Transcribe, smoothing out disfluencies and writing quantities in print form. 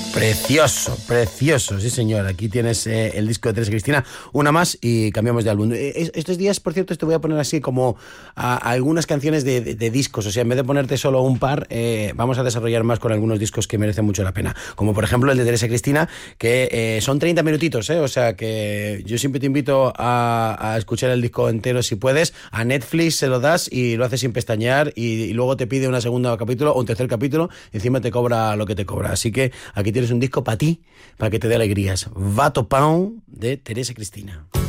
Precioso, precioso, sí señor. Aquí tienes el disco de Teresa Cristina, una más y cambiamos de álbum. Estos días, por cierto, te voy a poner así como a algunas canciones de discos. O sea, en vez de ponerte solo un par, vamos a desarrollar más con algunos discos que merecen mucho la pena. Como por ejemplo el de Teresa Cristina, que son 30 minutitos, o sea que yo siempre te invito a escuchar el disco entero si puedes. A Netflix se lo das y lo haces sin pestañear y luego te pide una segunda capítulo o un tercer capítulo y encima te cobra lo que te cobra. Así que aquí tienes un disco para ti, para que te dé alegrías. Va Topão, de Teresa Cristina.